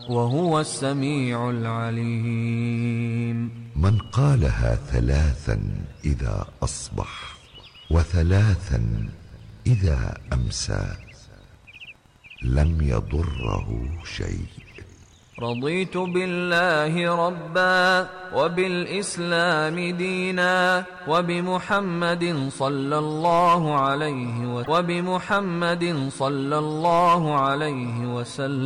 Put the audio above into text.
وهو السميع العليم. من قالها 3 إذا أصبح و3 إذا أمسى لم يضره شيء. رضيت بالله ربا وبالإسلام دينا وبمحمد صلى الله عليه وسلم